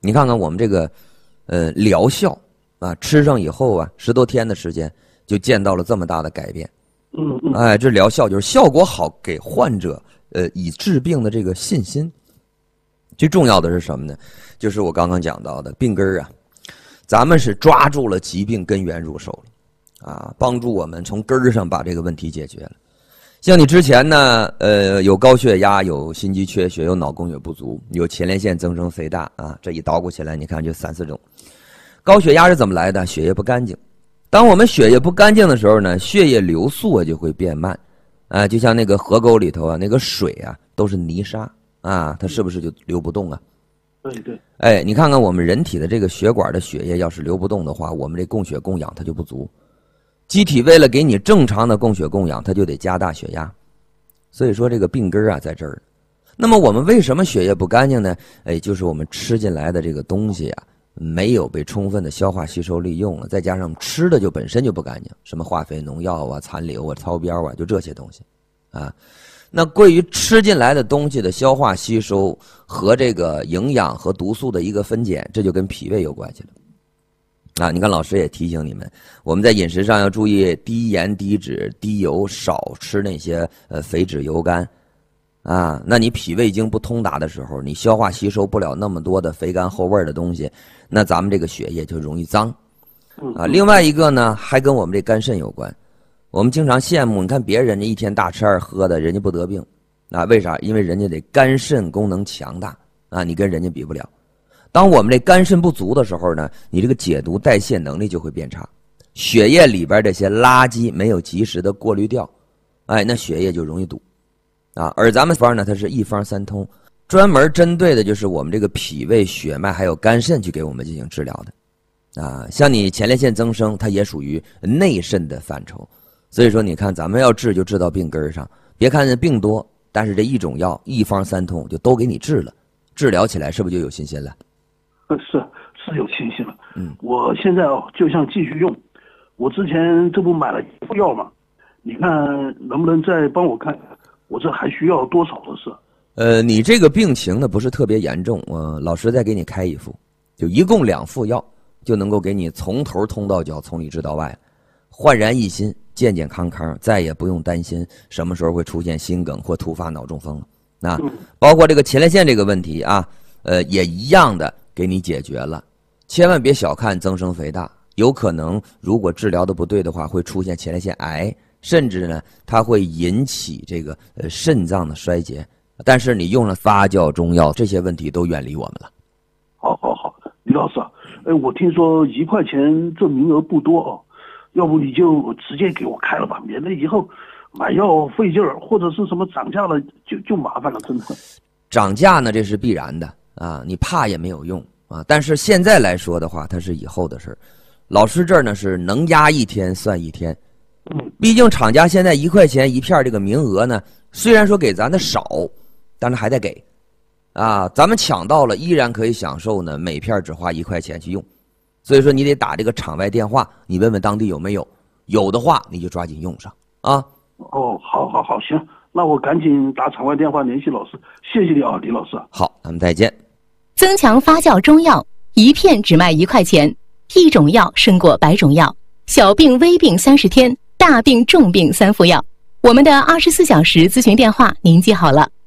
你看看我们这个疗效啊，吃上以后啊，10多天的时间就见到了这么大的改变。哎，这疗效就是效果好，给患者以治病的这个信心。最重要的是什么呢？就是我刚刚讲到的病根啊，咱们是抓住了疾病根源入手了啊，帮助我们从根儿上把这个问题解决了。像你之前呢，有高血压，有心肌缺血，有脑供血不足，有前列腺增生肥大啊，这一捣鼓起来，你看就3、4种。高血压是怎么来的？血液不干净。当我们血液不干净的时候呢，血液流速就会变慢，啊，就像那个河沟里头啊，那个水啊都是泥沙啊，它是不是就流不动啊？ 对。 哎，你看看我们人体的这个血管的血液要是流不动的话，我们这供血供氧它就不足。机体为了给你正常的供血供氧，它就得加大血压。所以说这个病根啊在这儿。那么我们为什么血液不干净呢？哎，就是我们吃进来的这个东西啊，没有被充分的消化吸收利用了，再加上吃的就本身就不干净，什么化肥、农药啊、残留啊、超标啊，就这些东西啊。那关于吃进来的东西的消化吸收和这个营养和毒素的一个分拣，这就跟脾胃有关系了。啊，你看老师也提醒你们，我们在饮食上要注意低盐、低脂、低油，少吃那些肥脂油干。啊，那你脾胃经不通达的时候，你消化吸收不了那么多的肥甘厚味的东西，那咱们这个血液就容易脏。啊，另外一个呢，还跟我们这肝肾有关。我们经常羡慕，你看别人家一天大吃二喝的，人家不得病。啊，为啥？因为人家得肝肾功能强大啊，你跟人家比不了。当我们这肝肾不足的时候呢，你这个解毒代谢能力就会变差，血液里边这些垃圾没有及时的过滤掉，哎，那血液就容易堵。啊，而咱们方呢，它是一方3通，专门针对的就是我们这个脾胃、血脉还有肝肾去给我们进行治疗的。啊，像你前列腺增生，它也属于内肾的范畴。所以说，你看咱们要治就治到病根上，别看这病多，但是这一种药一方3通就都给你治了，治疗起来是不是就有信心了？ 是有信心了。我现在就想继续用。我之前这不买了一副药嘛，你看能不能再帮我看？我这还需要多少的是？ 你这个病情呢不是特别严重，老师再给你开一副，就一共2副药，就能够给你从头通到脚，从里治到外，焕然一新，健健康康，再也不用担心什么时候会出现心梗或突发脑中风了。啊，包括这个前列腺这个问题啊，也一样的给你解决了。千万别小看增生肥大，有可能如果治疗的不对的话，会出现前列腺癌。甚至呢，它会引起这个肾脏的衰竭，但是你用了发酵中药，这些问题都远离我们了。 好，李老师，我听说1块钱这名额不多哦，要不你就直接给我开了吧，免得以后买药费劲儿，或者是什么涨价了就麻烦了，真的。 涨价呢，这是必然的啊，你怕也没有用啊。但是现在来说的话，它是以后的事儿。老师这儿呢是能压1天算1天。毕竟厂家现在1块钱1片这个名额呢，虽然说给咱的少，但是还得给，啊，咱们抢到了，依然可以享受呢，每片只花1块钱去用。所以说你得打这个场外电话，你问问当地有没有，有的话你就抓紧用上啊。 好，行，那我赶紧打场外电话联系老师，谢谢你啊，李老师。 好，咱们再见。 增强发酵中药，1片只卖1块钱，1种药胜过100种药，小病微病30天。大病重病3副药，我们的24小时咨询电话您记好了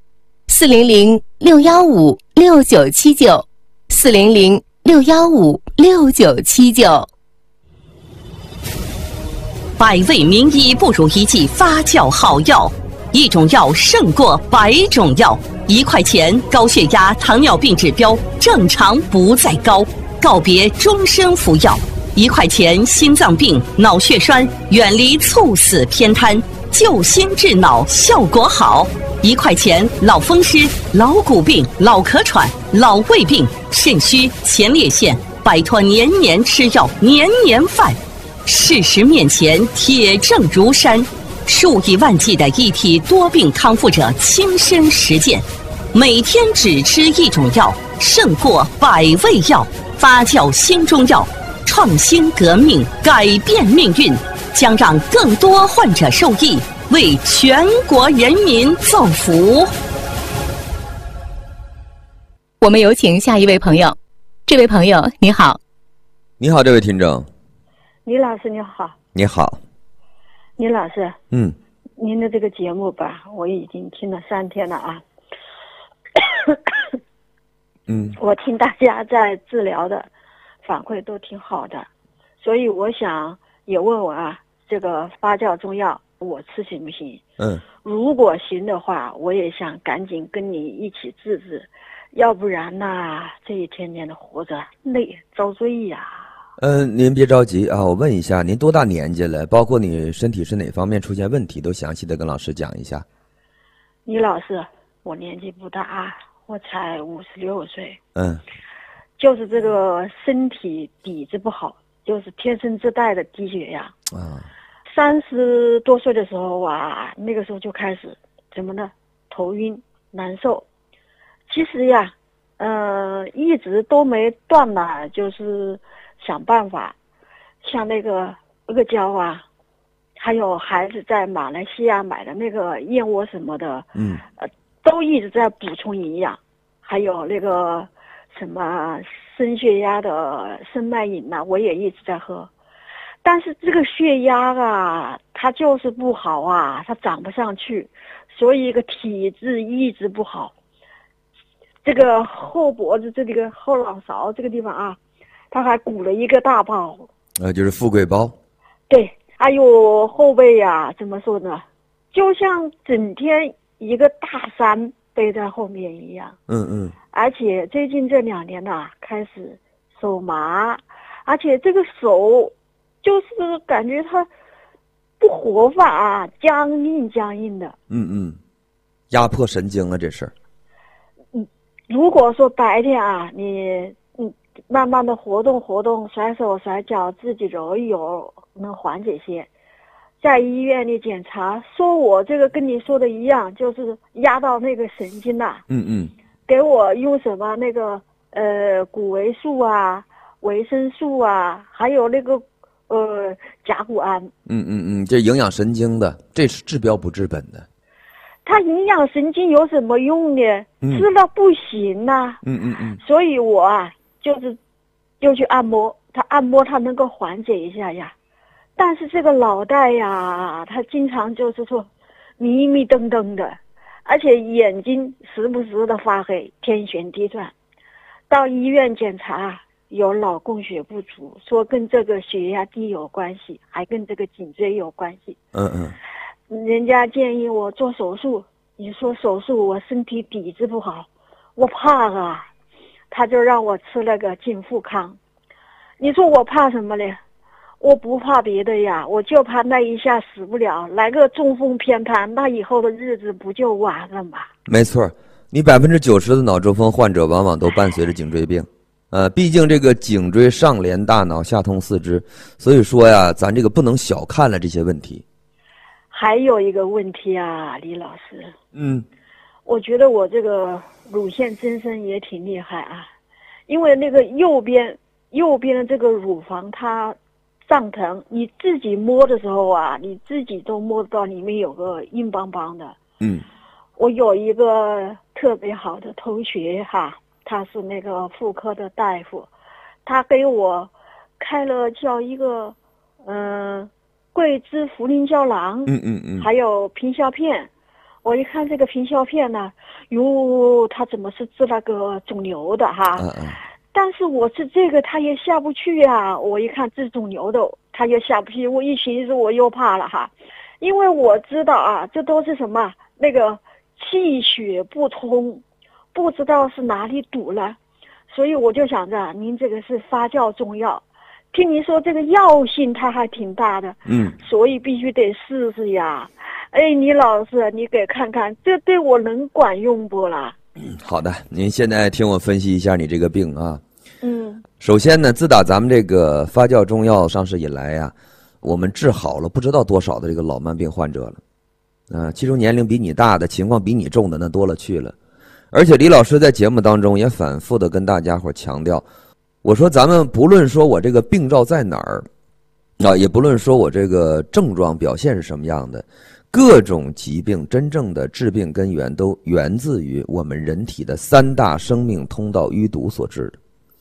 ，400-615-6979，400-615-6979。 百味名医不如一剂发酵好药，一种药胜过100种药，1块钱高血压、糖尿病指标正常不再高，告别终身服药。1块钱心脏病、脑血栓，远离猝死偏瘫，救心治脑效果好。1块钱老风湿、老骨病、老咳喘、老胃病、肾虚、前列腺，摆脱年年吃药、年年犯。事实面前铁证如山，数以万计的一体多病康复者亲身实践，每天只吃1种药，胜过100味药。发酵新中药，创新革命，改变命运，将让更多患者受益，为全国人民造福。 我们有请下一位朋友。 这位朋友你好。 你好，这位听众。 李老师你好。 你好。 李老师， 您的这个节目吧，我已经听了3天了啊。我听大家在治疗的反馈都挺好的，所以我想也问问啊，这个发酵中药我吃行不行？如果行的话，我也想赶紧跟你一起治，要不然呢，这一天天的活着累遭罪呀。 您别着急啊，我问一下，您多大年纪了？包括你身体是哪方面出现问题，都详细的跟老师讲一下。 李老师，我年纪不大，我才56岁。就是这个身体底子不好，就是天生自带的低血压。30多岁的时候啊，那个时候就开始什么呢？头晕难受。其实呀，一直都没断呢，就是想办法，像那个阿胶啊，还有孩子在马来西亚买的那个燕窝什么的，都一直在补充营养，还有那个什么升血压的生脉饮呐，我也一直在喝。但是这个血压啊，它就是不好啊，它涨不上去，所以一个体质一直不好。这个后脖子这个后脑勺这个地方啊，它还鼓了一个大包， 就是富贵包。 对，还有后背呀，怎么说呢？就像整天一个大山背在后面一样。而且最近这2年呐，开始手麻，而且这个手就是感觉它不活泛啊，僵硬的。 压迫神经啊，这是。 如果说白天啊，你慢慢的活动，甩手甩脚，自己揉一揉，能缓解些。在医院里检查，说我这个跟你说的一样，就是压到那个神经了。给我用什么那个谷维素啊、维生素啊，还有那个甲钴胺。 这营养神经的，这是治标不治本的。 它营养神经有什么用呢？吃了不行呐。所以我啊，就去按摩，按摩它能够缓解一下呀。但是这个脑袋呀，它经常就是说迷迷瞪瞪的，而且眼睛时不时的发黑，天旋地转。到医院检查，有脑供血不足，说跟这个血压低有关系，还跟这个颈椎有关系。人家建议我做手术，你说手术我身体底子不好，我怕啊，他就让我吃那个净富康。你说我怕什么呢？我不怕别的呀，我就怕那一下死不了，来个中风偏瘫，那以后的日子不就完了吗？ 没错，你90%的脑中风患者往往都伴随着颈椎病。毕竟这个颈椎上连大脑，下通四肢，所以说呀，咱这个不能小看了这些问题。 还有一个问题啊，李老师。我觉得我这个乳腺增生也挺厉害啊，因为那个右边的这个乳房它胀疼，你自己摸的时候啊，你自己都摸得到里面有个硬邦邦的。我有一个特别好的同学哈，他是那个妇科的大夫，他给我开了叫一个桂枝茯苓胶囊，还有平效片。我一看这个平效片呢，它怎么是治那个肿瘤的哈？但是我治这个它也下不去呀。我一看治肿瘤的，它也下不去。我一寻思我又怕了哈，因为我知道啊，这都是什么那个气血不通，不知道是哪里堵了，所以我就想着您这个是发酵中药。听您说这个药性它还挺大的，所以必须得试试呀。李老师，你给看看，这对我能管用不啦？ 好的，您现在听我分析一下你这个病啊。首先呢，自打咱们这个发酵中药上市以来呀，我们治好了不知道多少的这个老慢病患者了。其中年龄比你大的，情况比你重的那多了去了。而且李老师在节目当中也反复的跟大家伙强调，我说咱们不论说我这个病灶在哪儿也不论说我这个症状表现是什么样的，各种疾病真正的致病根源都源自于我们人体的3大生命通道淤堵所致的。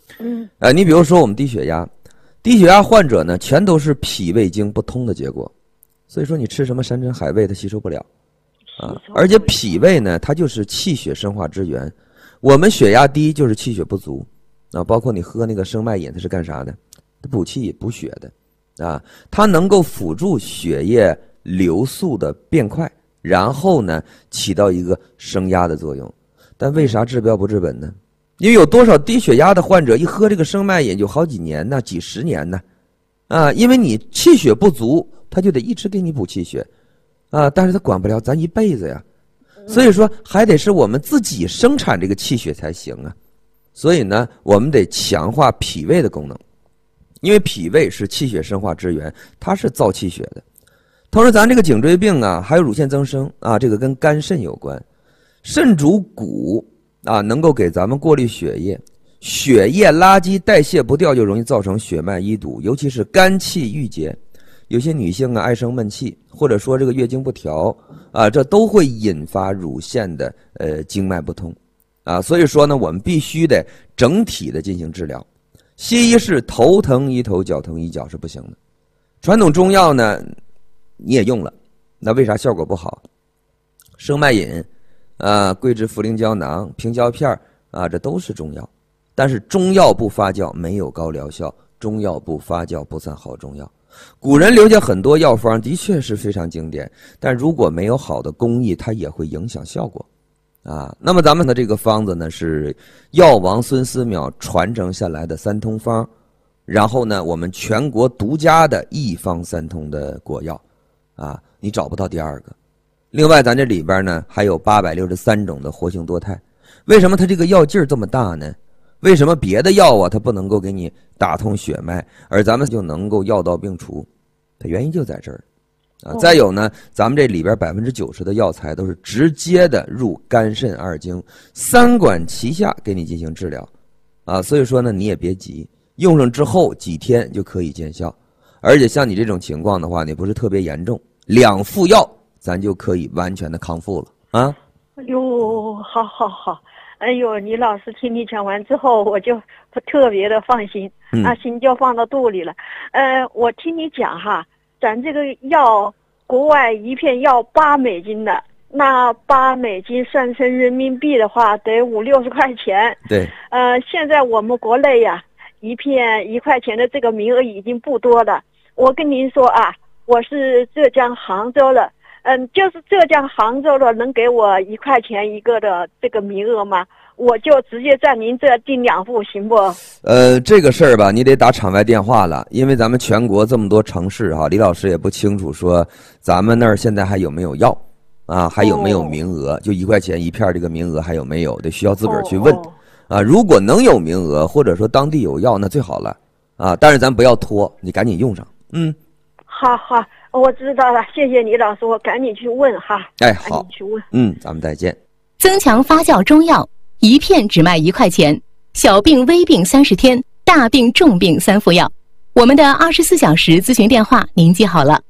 你比如说我们低血压患者呢，全都是脾胃经不通的结果。所以说你吃什么山珍海味它吸收不了啊，而且脾胃呢，它就是气血生化之源。我们血压低就是气血不足啊，包括你喝那个生脉饮，它是干啥的？它补气补血的啊，它能够辅助血液流速的变快，然后呢起到一个升压的作用。但为啥治标不治本呢？因为有多少低血压的患者一喝这个生脉饮就好几年呢，几十年呢啊，因为你气血不足，他就得一直给你补气血啊，但是他管不了咱一辈子呀。所以说还得是我们自己生产这个气血才行啊。所以呢，我们得强化脾胃的功能，因为脾胃是气血生化之源，它是造气血的。同时咱这个颈椎病啊，还有乳腺增生啊，这个跟肝肾有关。肾主骨啊，能够给咱们过滤血液，血液垃圾代谢不掉，就容易造成血脉淤堵，尤其是肝气郁结。有些女性啊爱生闷气，或者说这个月经不调啊，这都会引发乳腺的经脉不通啊。所以说呢，我们必须得整体的进行治疗。西医是头疼医头，脚疼医脚是不行的。传统中药呢，你也用了，那为啥效果不好？生脉饮啊，桂枝茯苓胶囊、平胶片啊，这都是中药，但是中药不发酵没有高疗效，中药不发酵不算好中药。古人留下很多药方的确是非常经典，但如果没有好的工艺，它也会影响效果啊。那么咱们的这个方子呢，是药王孙思邈传承下来的三通方，然后呢我们全国独家的一方三通的果药啊，你找不到第二个。另外咱这里边呢还有863种的活性多肽。为什么它这个药劲儿这么大呢？为什么别的药啊它不能够给你打通血脉，而咱们就能够药到病除？它原因就在这儿啊。再有呢，咱们这里边90%的药材都是直接的入肝肾二经，三管齐下给你进行治疗啊。所以说呢，你也别急，用上之后几天就可以见效。而且像你这种情况的话，你不是特别严重，2副药咱就可以完全的康复了啊。 哎呦，好好好。哎呦，李老师听你讲完之后，我就特别的放心，心就放到肚里了。我听你讲哈，咱这个药国外一片要8美金的，那8美金算成人民币的话，得50-60块钱。 对。 现在我们国内呀，一片1块钱的这个名额已经不多了。我跟您说啊，我是浙江杭州的。就是浙江杭州的能给我1块钱一个的这个名额吗？我就直接在您这订2副行不？ 这个事儿吧，你得打场外电话了，因为咱们全国这么多城市哈，李老师也不清楚说咱们那儿现在还有没有药啊，还有没有名额？就1块钱一片这个名额还有没有？得需要自个儿去问啊。如果能有名额，或者说当地有药，那最好了啊。但是咱不要拖，你赶紧用上。 好好。我知道了，谢谢李老师，我赶紧去问哈。 哎，好， 赶紧去问。 咱们再见。 增强发酵中药，一片只卖1块钱，小病微病30天，大病重病3副药。我们的24小时咨询电话您记好了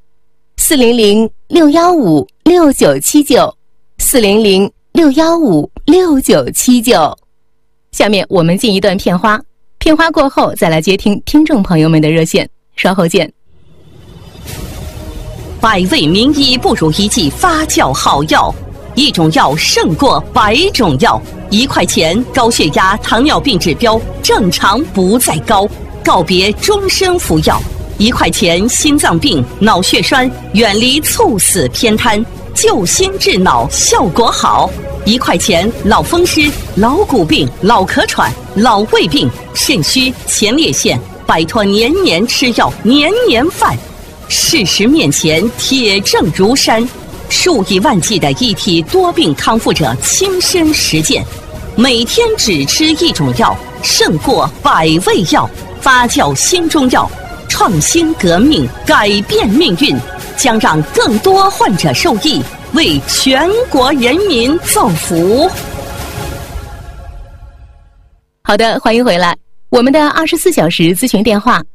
：400-615-6979，400-615-6979。下面我们进一段片花，片花过后再来接听听众朋友们的热线，稍后见。 100味名医不如一剂发酵好药，一种药胜过100种药。1块钱高血压、糖尿病指标正常不再高，告别终身服药。1块钱心脏病、脑血栓远离猝死偏瘫，救心治脑效果好。1块钱老风湿、老骨病、老咳喘、老胃病、肾虚、前列腺，摆脱年年吃药、年年犯。事实面前铁证如山，数以万计的一体多病康复者亲身实践，每天只吃一种药胜过100味药。发酵新中药，创新革命，改变命运，将让更多患者受益，为全国人民造福。 好的，欢迎回来。我们的24小时咨询电话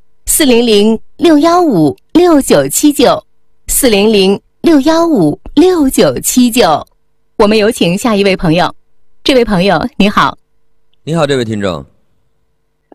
：400-615-6979，400-615-6979。我们有请下一位朋友。这位朋友，你好。 你好，这位听众。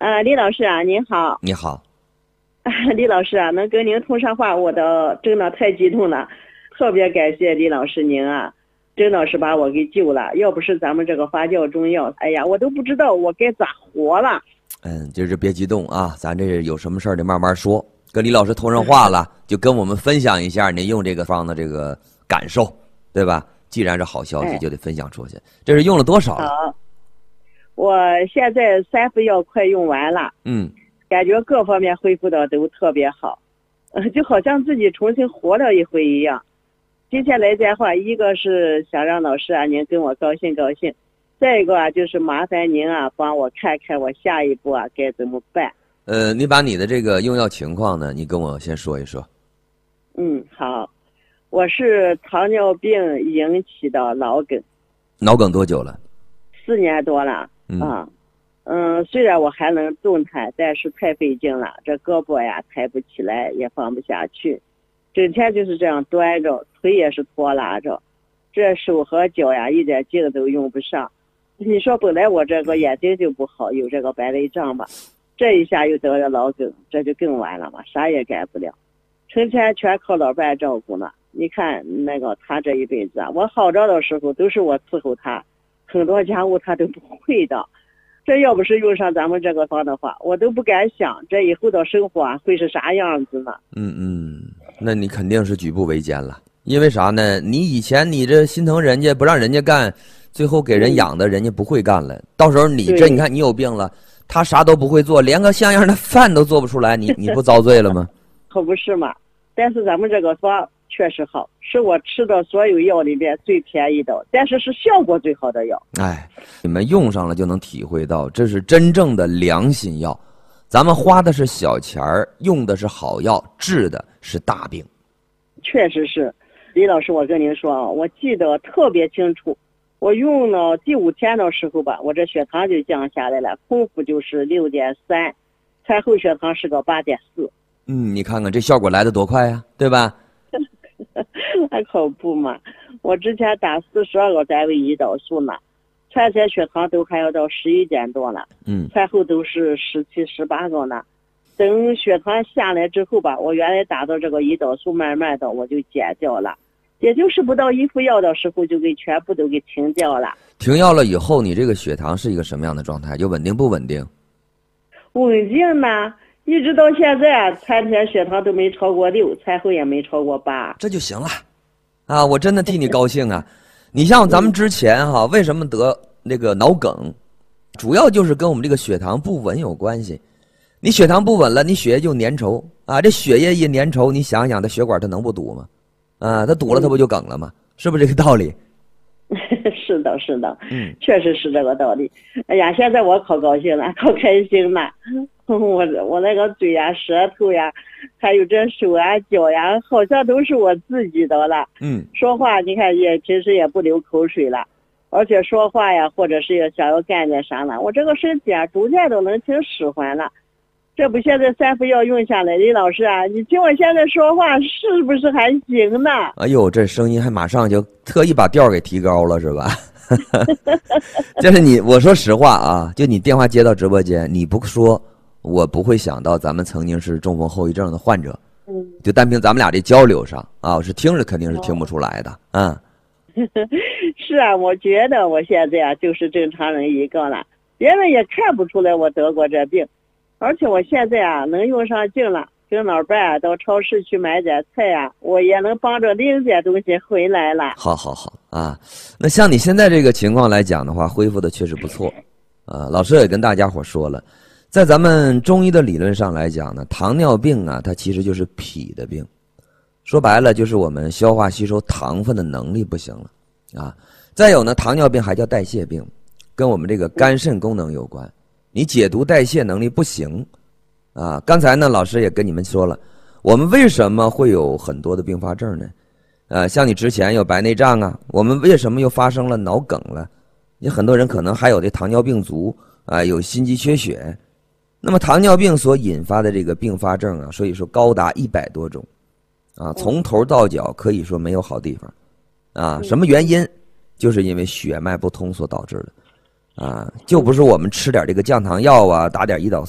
李老师啊，您好。 你好。 李老师啊，能跟您通上话，我真的太激动了，特别感谢李老师您啊，真的是把我给救了。要不是咱们这个发酵中药，哎呀，我都不知道我该咋活了。 就是别激动啊，咱这有什么事儿得慢慢说。跟李老师通上话了，就跟我们分享一下您用这个方的这个感受，对吧？既然是好消息，就得分享出去。这是用了多少了？ 我现在3副药快用完了。感觉各方面恢复的都特别好，就好像自己重新活了一回一样。今天来电话，一个是想让老师啊您跟我高兴高兴，再一个啊就是麻烦您啊帮我看看我下一步啊该怎么办。 你把你的这个用药情况呢，你跟我先说一说。 好，我是糖尿病引起的脑梗。 脑梗多久了 ？4年多了。虽然我还能动弹，但是太费劲了，这胳膊呀抬不起来，也放不下去，整天就是这样端着，腿也是拖拉着，这手和脚呀一点劲都用不上。你说本来我这个眼睛就不好，有这个白内障吧，这一下又得了脑梗，这就更完了嘛，啥也干不了，成天全靠老伴照顾呢。你看那个他这一辈子啊，我好着的时候都是我伺候他，很多家务他都不会的。这要不是用上咱们这个方的话，我都不敢想这以后的生活啊会是啥样子呢。 那你肯定是举步维艰了。因为啥呢？你以前你这心疼人家不让人家干，最后给人养的人家不会干了，到时候你看你有病了，他啥都不会做，连个像样的饭都做不出来，你不遭罪了吗？ 可不是嘛。但是咱们这个方确实好，是我吃的所有药里面最便宜的，但是效果最好的药。 你们用上了就能体会到，这是真正的良心药。咱们花的是小钱儿，用的是好药，治的是大病。 确实是，李老师，我跟您说啊，我记得特别清楚，我用了第5天的时候吧，我这血糖就降下来了，空腹就是6.3，餐后血糖是个8.4。 你看看这效果来得多快呀，对吧？ 还可不嘛，我之前打42个单位胰岛素呢，餐前血糖都还要到11点多了，餐后都是17、18个呢。等血糖下来之后吧，我原来打的这个胰岛素慢慢的我就减掉了，也就是不到1副药的时候就给全部都给停掉了。 停药了以后，你这个血糖是一个什么样的状态？就稳定不稳定？ 稳定呢，一直到现在餐前血糖都没超过6，餐后也没超过8， 这就行了啊！我真的替你高兴啊！你像咱们之前为什么得那个脑梗，主要就是跟我们这个血糖不稳有关系。你血糖不稳了，你血液就粘稠啊，这血液一粘稠，你想想它血管它能不堵吗？它堵了它不就梗了吗？是不是这个道理？ 是的，确实是这个道理。哎呀，现在我可高兴了，可开心了。我那个嘴呀、舌头呀，还有这手啊、脚呀，好像都是我自己的了。说话你看平时也不流口水了，而且说话呀，或者是想要干点啥了，我这个身体啊，逐渐都能挺使唤了。这不现在3副药用下来，李老师啊，你听我现在说话是不是还行呢？ 哎呦，这声音还马上就特意把调给提高了，是吧？就是我说实话啊，就你电话接到直播间，你不说，我不会想到咱们曾经是中风后遗症的患者。就单凭咱们俩这交流上啊，我是听着肯定是听不出来的。 是啊，我觉得我现在啊就是正常人一个了，别人也看不出来我得过这病。而且我现在啊能用上劲了，跟老伴啊到超市去买点菜啊，我也能帮着拎点东西回来了。好啊，那像你现在这个情况来讲的话，恢复的确实不错。老师也跟大家伙说了，在咱们中医的理论上来讲呢，糖尿病啊，它其实就是脾的病，说白了就是我们消化吸收糖分的能力不行了啊。再有呢，糖尿病还叫代谢病，跟我们这个肝肾功能有关。你解毒代谢能力不行啊！刚才呢，老师也跟你们说了，我们为什么会有很多的并发症呢？像你之前有白内障啊，我们为什么又发生了脑梗了？你很多人可能还有这糖尿病足啊，有心肌缺血。那么糖尿病所引发的这个并发症啊，所以说高达100多种啊，从头到脚可以说没有好地方啊。什么原因？就是因为血脉不通所导致的。就不是我们吃点这个降糖药啊，打点胰岛素